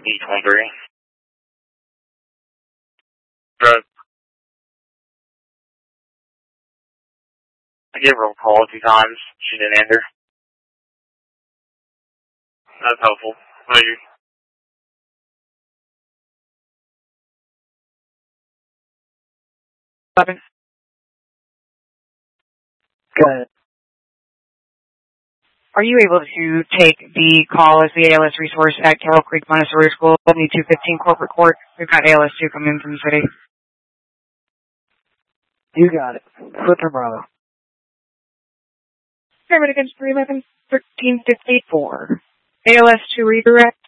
E23. But I gave her a call a few times. She didn't answer. That's helpful. Thank you. Go ahead. Are you able to take the call as the ALS resource at Carroll Creek Montessori School, 7215 Corporate Court? We've got ALS 2 coming in from the city. You got it. Flipper Bravo. Pyramid against 311, 1354. ALS 2 redirect.